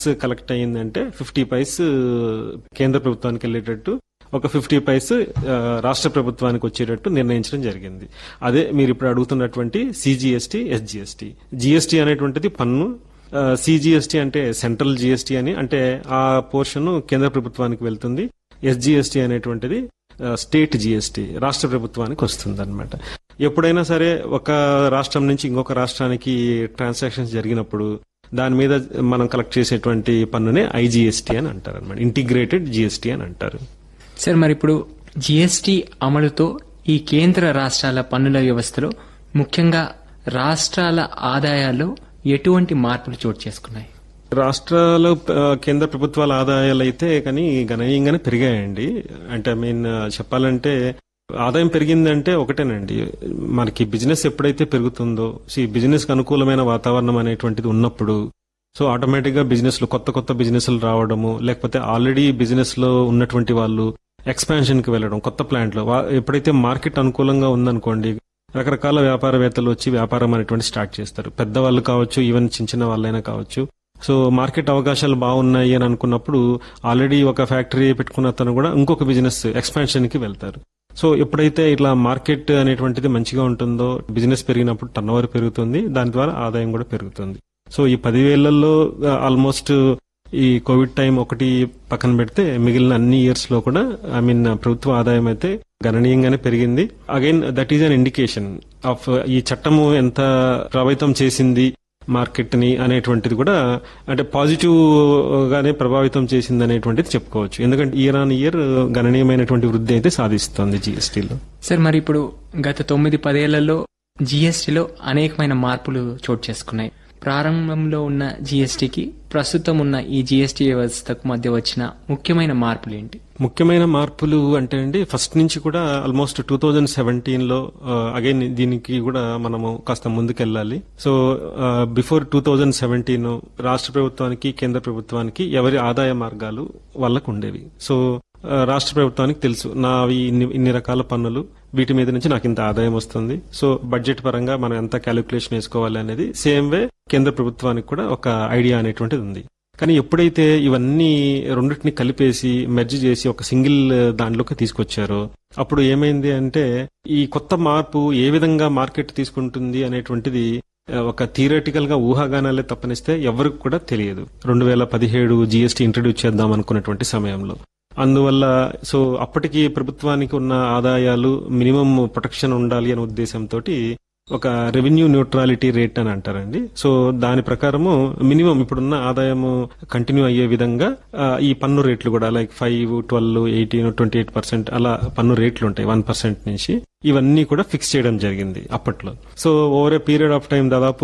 Collect అయ్యిందంటే 50 vice కేంద్ర ప్రభుత్వానికి వెళ్ళేటట్టు, ఒక 50 పైస్ రాష్ట్ర ప్రభుత్వానికి వచ్చేటట్టు నిర్ణయించడం జరిగింది. అదే మీరు ఇప్పుడు అడుగుతున్నటువంటి సిజిఎస్టీ, ఎస్జిఎస్టీ. జిఎస్టీ అనేటువంటిది పన్ను, సిజిఎస్టీ అంటే సెంట్రల్ జిఎస్టీ అని, అంటే ఆ పోర్షన్ కేంద్ర ప్రభుత్వానికి వెళ్తుంది. ఎస్జిఎస్టీ అనేటువంటిది స్టేట్ జిఎస్టీ, రాష్ట్ర ప్రభుత్వానికి వస్తుంది అనమాట. ఎప్పుడైనా సరే ఒక రాష్ట్రం నుంచి ఇంకొక రాష్ట్రానికి ట్రాన్సాక్షన్స్ జరిగినప్పుడు దాని మీద మనం కలెక్ట్ చేసేటువంటి పన్నునే ఐజిఎస్టీ అని అంటారు అనమాట. ఇంటిగ్రేటెడ్ జిఎస్టీ అని అంటారు. సార్, మరి ఇప్పుడు జిఎస్టీ అమలుతో ఈ కేంద్ర రాష్ట్రాల పన్నుల వ్యవస్థలో ముఖ్యంగా రాష్ట్రాల ఆదాయాల్లో ఎటువంటి మార్పులు చోటు చేసుకున్నాయి? రాష్ట్రాల కేంద్ర ప్రభుత్వాల ఆదాయాలు అయితే కానీ గణనీయంగానే పెరిగాయండి. అంటే చెప్పాలంటే ఆదాయం పెరిగిందంటే ఒకటేనండి, మనకి బిజినెస్ ఎప్పుడైతే పెరుగుతుందో, బిజినెస్ కు అనుకూలమైన వాతావరణం అనేటువంటిది ఉన్నప్పుడు సో ఆటోమేటిక్ గా బిజినెస్ లో కొత్త బిజినెస్లు రావడము, లేకపోతే ఆల్రెడీ బిజినెస్ లో ఉన్నటువంటి వాళ్ళు ఎక్స్పాన్షన్ కి వెళ్ళడం, కొత్త ప్లాంట్ లో ఎప్పుడైతే మార్కెట్ అనుకూలంగా ఉందనుకోండి, రకరకాల వ్యాపారవేత్తలు వచ్చి వ్యాపారం అనేటువంటి స్టార్ట్ చేస్తారు. పెద్దవాళ్ళు కావచ్చు, ఈవెన్ చిన్న వాళ్ళైనా కావచ్చు. సో మార్కెట్ అవకాశాలు బాగున్నాయి అని అనుకున్నప్పుడు ఆల్రెడీ ఒక ఫ్యాక్టరీ పెట్టుకున్న అతను కూడా ఇంకొక బిజినెస్ ఎక్స్పాన్షన్ కి వెళ్తారు. సో ఎప్పుడైతే ఇట్లా మార్కెట్ అనేటువంటిది మంచిగా ఉంటుందో, బిజినెస్ పెరిగినప్పుడు టర్న్ ఓవర్ పెరుగుతుంది, దాని ద్వారా ఆదాయం కూడా పెరుగుతుంది. సో ఈ 10,000లో ఆల్మోస్ట్ ఈ కోవిడ్ టైం ఒకటి పక్కన పెడితే మిగిలిన అన్ని ఇయర్స్ లో కూడా ప్రభుత్వ ఆదాయం అయితే గణనీయంగానే పెరిగింది. Again that is an indication of ఈ చట్టము ఎంత ప్రభావితం చేసింది మార్కెట్ ని అనేటువంటిది కూడా, అంటే పాజిటివ్ గానే ప్రభావితం చేసింది అనేటువంటిది చెప్పుకోవచ్చు. ఎందుకంటే ఇయర్ ఆన్ ఇయర్ గణనీయమైనటువంటి వృద్ధి అయితే సాధిస్తుంది జీఎస్టీలో. సార్, మరి ఇప్పుడు గత 9-10 ఏళ్లలో జీఎస్టీలో అనేకమైన మార్పులు చోటు చేసుకున్నాయి. ప్రారంభంలో ఉన్న జీఎస్టీకి ప్రస్తుతం ఉన్న ఈ జీఎస్టీ వ్యవస్థకు మధ్య వచ్చిన ముఖ్యమైన మార్పులు ఏంటి? ముఖ్యమైన మార్పులు అంటే అండి, ఫస్ట్ నుంచి కూడా ఆల్మోస్ట్ 2017లో అగైన్ దీనికి కూడా మనము కాస్త ముందుకెళ్ళాలి. సో బిఫోర్ 2017 రాష్ట్ర ప్రభుత్వానికి, కేంద్ర ప్రభుత్వానికి ఎవరి ఆదాయ మార్గాలు వాళ్ళకు ఉండేవి. సో రాష్ట్ర ప్రభుత్వానికి తెలుసు నావి ఇన్ని రకాల పన్నులు, వీటి మీద నుంచి నాకు ఇంత ఆదాయం వస్తుంది. సో బడ్జెట్ పరంగా మనం ఎంత క్యాలిక్యులేషన్ వేసుకోవాలి అనేది సేమ్ వే కేంద్ర ప్రభుత్వానికి కూడా ఒక ఐడియా అనేటువంటిది ఉంది. కానీ ఎప్పుడైతే ఇవన్నీ రెండింటిని కలిపేసి మెర్జ్ చేసి ఒక సింగిల్ దాంట్లోకి తీసుకొచ్చారో అప్పుడు ఏమైంది అంటే, ఈ కొత్త మార్పు ఏ విధంగా మార్కెట్ తీసుకుంటుంది అనేటువంటిది ఒక థియరటికల్ గా ఊహాగానాలే తప్పనిస్తే ఎవరికి కూడా తెలియదు. 2017 జీఎస్టీ ఇంట్రడ్యూస్ చేద్దాం అనుకున్నటువంటి సమయంలో. అందువల్ల సో అప్పటికి ప్రభుత్వానికి ఉన్న ఆదాయాలు మినిమం ప్రొటెక్షన్ ఉండాలి అనే ఉద్దేశంతో ఒక రెవెన్యూ న్యూట్రాలిటీ రేట్ అని అంటారండి. సో దాని ప్రకారము మినిమం ఇప్పుడున్న ఆదాయము కంటిన్యూ అయ్యే విధంగా ఈ పన్ను రేట్లు కూడా లైక్ 5, 12, 18, 28% అలా పన్ను రేట్లు ఉంటాయి 1% నుంచి. ఇవన్నీ కూడా ఫిక్స్ చేయడం జరిగింది అప్పట్లో. So over a period of time దాదాపు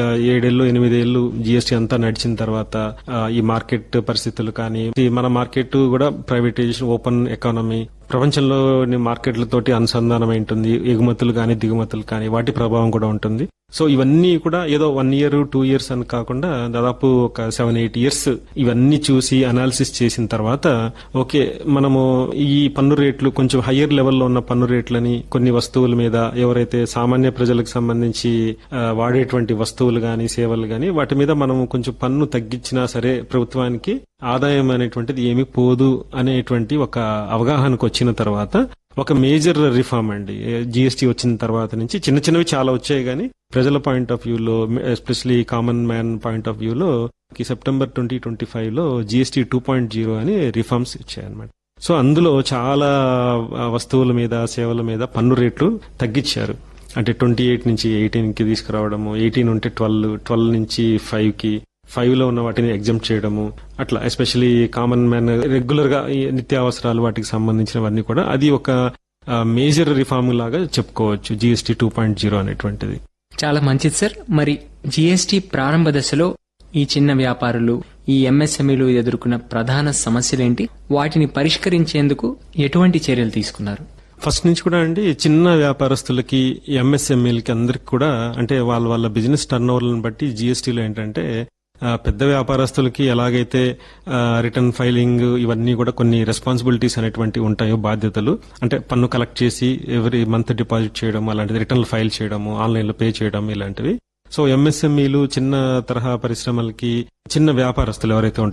7-8 ఏళ్లు జీఎస్టీ అంతా నడిచిన తర్వాత ఈ మార్కెట్ పరిస్థితులు కానీ, మన మార్కెట్ కూడా ప్రైవేటైజేషన్, ఓపెన్ ఎకానమీ, ప్రపంచంలోని మార్కెట్లతోటి అనుసంధానం ఉంటుంది, ఎగుమతులు కానీ దిగుమతులు కానీ వాటి ప్రభావం కూడా ఉంటుంది. సో ఇవన్నీ కూడా ఏదో 1 year 2 years అని కాకుండా దాదాపు ఒక 7-8 years ఇవన్నీ చూసి అనాలిసిస్ చేసిన తర్వాత ఓకే మనము ఈ పన్ను రేట్లు కొంచెం హయ్యర్ లెవెల్లో ఉన్న పన్ను రేట్లని కొన్ని వస్తువుల మీద, ఎవరైతే సామాన్య ప్రజలకు సంబంధించి వాడేటువంటి వస్తువులు గాని సేవలు గాని వాటి మీద మనం కొంచెం పన్ను తగ్గించినా సరే ప్రభుత్వానికి ఆదాయం అనేటువంటిది ఏమీ పోదు అనేటువంటి ఒక అవగాహనకు వచ్చిన తర్వాత ఒక మేజర్ రిఫార్మ్ అండి జీఎస్టీ వచ్చిన తర్వాత నుంచి. చిన్నవి చాలా వచ్చాయి కానీ ప్రజల పాయింట్ ఆఫ్ వ్యూలో, especially common man point of వ్యూలో సెప్టెంబర్ 2025లో జీఎస్టీ 2.0 అని రిఫార్మ్స్ ఇచ్చాయన్నమాట. సో అందులో చాలా వస్తువుల మీద, సేవల మీద పన్ను రేట్లు తగ్గించారు. అంటే 28 నుంచి 18కి తీసుకురావడము, 18 ఉంటే 12 నుంచి 5కి, 5లో ఉన్న వాటిని ఎగ్జామ్ట్ చేయడము, అట్లా ఎస్పెషలీ కామన్ మ్యాన్ రెగ్యులర్ గా నిత్యావసరాలు వాటికి సంబంధించినవన్నీ కూడా అది ఒక మేజర్ రిఫార్మ్ లాగా చెప్పుకోవచ్చు జీఎస్టీ 2.0 అనేటువంటిది. చాలా మంచిది సార్. మరి జీఎస్టీ ప్రారంభ దశలో ఈ చిన్న వ్యాపారులు, ఈ ఎంఎస్ఎంఈలు ఎదుర్కొన్న ప్రధాన సమస్యలేంటి? వాటిని పరిష్కరించేందుకు ఎటువంటి చర్యలు తీసుకున్నారు? ఫస్ట్ నుంచి కూడా అండి చిన్న వ్యాపారస్తులకి, ఎంఎస్ఎంఈలకి అందరికి కూడా అంటే వాళ్ళ బిజినెస్ టర్న్ ఓవర్లను బట్టి జీఎస్టీలో ఏంటంటే పెద్ద వ్యాపారస్తులకి ఎలాగైతే రిటర్న్ ఫైలింగ్ ఇవన్నీ కూడా కొన్ని రెస్పాన్సిబిలిటీస్ అనేటువంటి ఉంటాయో, బాధ్యతలు, అంటే పన్ను కలెక్ట్ చేసి ఎవ్రీ మంత్ డిపాజిట్ చేయడం, అలాంటిది రిటర్న్ ఫైల్ చేయడము, ఆన్లైన్ లో పే చేయడం ఇలాంటివి. సో ఎంఎస్ఎంఈలు చిన్న తరహా పరిశ్రమలకి, చిన్న వ్యాపారస్తులు ఎవరైతే